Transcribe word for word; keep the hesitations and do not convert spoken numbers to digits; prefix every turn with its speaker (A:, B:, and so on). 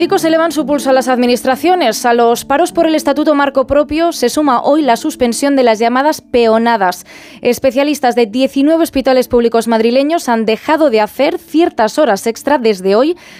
A: Los elevan su pulso a las administraciones. A los paros por el Estatuto Marco Propio se suma hoy la suspensión de las llamadas peonadas. Especialistas de diecinueve hospitales públicos madrileños han dejado de hacer ciertas horas extra desde hoy